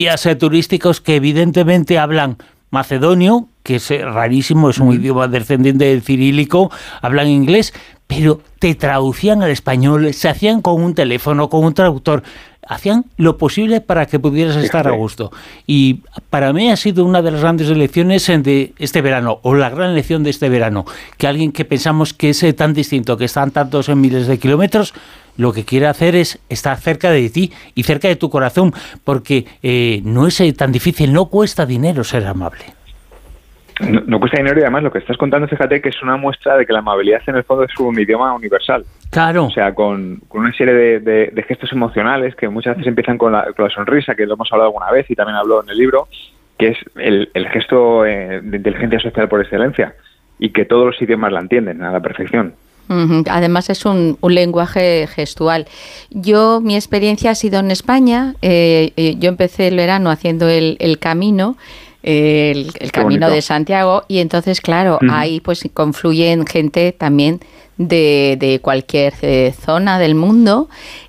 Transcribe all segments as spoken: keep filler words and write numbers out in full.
guías turísticos que evidentemente hablan macedonio, que es rarísimo, es un uh-huh. idioma descendiente del cirílico, hablan inglés, pero te traducían al español, se hacían con un teléfono, con un traductor, hacían lo posible para que pudieras estar a gusto. Y para mí ha sido una de las grandes lecciones de este verano, o la gran lección de este verano, que alguien que pensamos que es tan distinto, que están tantos en miles de kilómetros, lo que quiere hacer es estar cerca de ti y cerca de tu corazón, porque eh, no es tan difícil, no cuesta dinero ser amable. No, no cuesta dinero, y además lo que estás contando, fíjate que es una muestra de que la amabilidad en el fondo es un idioma universal. Claro. O sea, con, con una serie de, de, de gestos emocionales que muchas veces empiezan con la, con la sonrisa, que lo hemos hablado alguna vez y también habló en el libro, que es el, el gesto eh, de inteligencia social por excelencia, y que todos los idiomas la entienden a la perfección. Además es un, un lenguaje gestual. Yo, mi experiencia ha sido en España. Eh, eh, yo empecé el verano haciendo el, el camino, eh, el, el camino de Santiago, y entonces, claro, uh-huh. ahí pues confluyen gente también de, de cualquier eh, zona del mundo,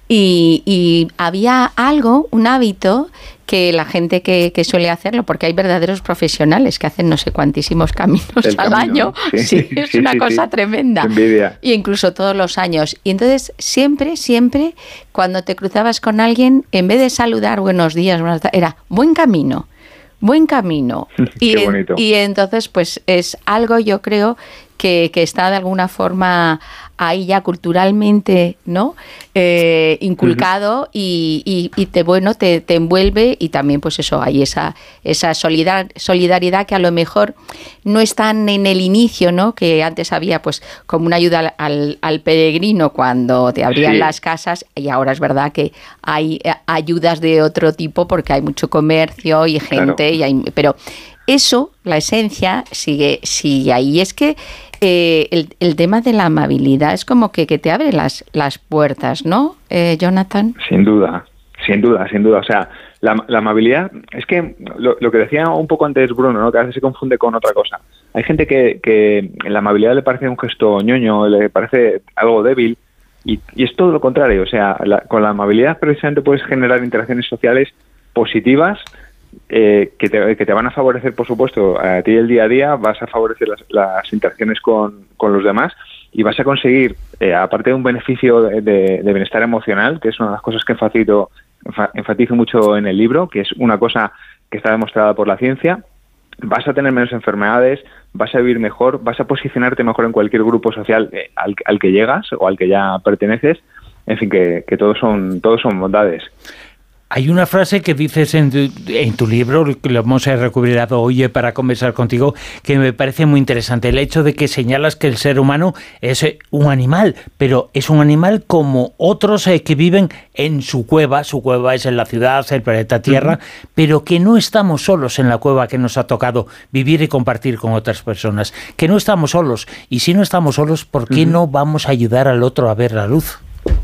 y, y había algo, un hábito que la gente que, que suele hacerlo, porque hay verdaderos profesionales que hacen no sé cuantísimos caminos el al camino, año, sí, sí, es sí, una sí, cosa sí. tremenda, envidia. Y incluso todos los años. Y entonces siempre, siempre, cuando te cruzabas con alguien, en vez de saludar buenos días, buenas tardes, era buen camino, buen camino. y, en, y entonces pues es algo, yo creo, que, que está de alguna forma ahí ya culturalmente, ¿no? Eh, inculcado uh-huh. y, y, y te bueno te, te envuelve, y también pues eso, hay esa esa solidar, solidaridad que a lo mejor no es tan en el inicio, ¿no? Que antes había pues como una ayuda al, al, al peregrino cuando te abrían sí. las casas, y ahora es verdad que hay ayudas de otro tipo porque hay mucho comercio y gente, claro. y hay, pero eso, la esencia sigue, sigue ahí. Y es que eh, el, el tema de la amabilidad es como que, que te abre las, las puertas, ¿no, eh, Jonathan? Sin duda, sin duda, sin duda. O sea, la, la amabilidad, es que lo, lo que decía un poco antes Bruno, ¿no? Que a veces se confunde con otra cosa. Hay gente que, que la amabilidad le parece un gesto ñoño, le parece algo débil, y, y es todo lo contrario. O sea, la, con la amabilidad precisamente puedes generar interacciones sociales positivas, Eh, que, te, que te van a favorecer, por supuesto, a ti el día a día, vas a favorecer las, las interacciones con, con los demás, y vas a conseguir, eh, aparte de un beneficio de, de, de bienestar emocional, que es una de las cosas que enfatizo, enfatizo mucho en el libro, que es una cosa que está demostrada por la ciencia, vas a tener menos enfermedades, vas a vivir mejor, vas a posicionarte mejor en cualquier grupo social eh, al, al que llegas o al que ya perteneces, en fin, que, que todos son, todos son bondades. Hay una frase que dices en tu, en tu libro, que lo hemos recuperado hoy para conversar contigo, que me parece muy interesante. El hecho de que señalas que el ser humano es un animal, pero es un animal como otros eh, que viven en su cueva. Su cueva es en la ciudad, el planeta Tierra, uh-huh. pero que no estamos solos en la cueva que nos ha tocado vivir y compartir con otras personas. Que no estamos solos. Y si no estamos solos, ¿por qué uh-huh. no vamos a ayudar al otro a ver la luz?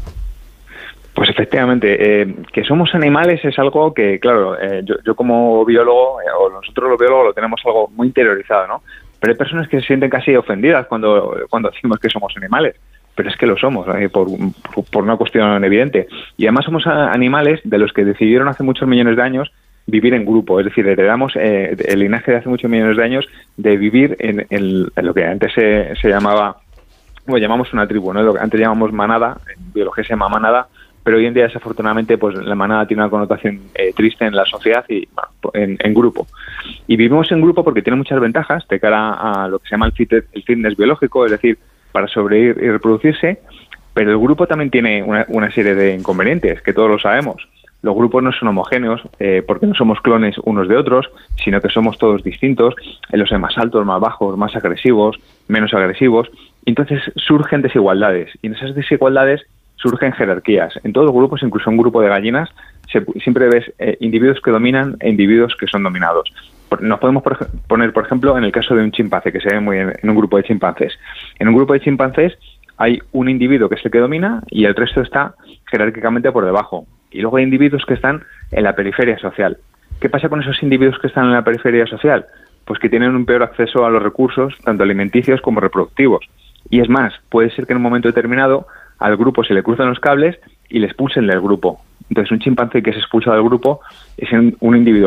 Pues efectivamente, eh, que somos animales es algo que, claro, eh, yo, yo como biólogo, eh, o nosotros los biólogos lo tenemos algo muy interiorizado, ¿no? Pero hay personas que se sienten casi ofendidas cuando, cuando decimos que somos animales, pero es que lo somos, eh, por, por una cuestión evidente. Y además somos animales de los que decidieron hace muchos millones de años vivir en grupo, es decir, heredamos eh, el linaje de hace muchos millones de años de vivir en, en, en lo que antes se, se llamaba, bueno, llamamos una tribu, ¿no? Lo que antes llamamos manada, en biología se llama manada, pero hoy en día, desafortunadamente, pues la manada tiene una connotación eh, triste en la sociedad y bueno, en, en grupo. Y vivimos en grupo porque tiene muchas ventajas de cara a lo que se llama el, fit, el fitness biológico, es decir, para sobrevivir y reproducirse, pero el grupo también tiene una, una serie de inconvenientes, que todos lo sabemos. Los grupos no son homogéneos eh, porque no somos clones unos de otros, sino que somos todos distintos, los hay más altos, más bajos, más agresivos, menos agresivos, y entonces surgen desigualdades, y en esas desigualdades surgen jerarquías. En todos los grupos, incluso en un grupo de gallinas, se, siempre ves eh, individuos que dominan e individuos que son dominados. Por, nos podemos por, poner, por ejemplo, en el caso de un chimpancé, que se ve muy bien en un grupo de chimpancés. En un grupo de chimpancés hay un individuo que es el que domina y el resto está jerárquicamente por debajo. Y luego hay individuos que están en la periferia social. ¿Qué pasa con esos individuos que están en la periferia social? Pues que tienen un peor acceso a los recursos, tanto alimenticios como reproductivos. Y es más, puede ser que en un momento determinado al grupo se le cruzan los cables y le expulsen del grupo. Entonces, un chimpancé que es expulsado del grupo es un individuo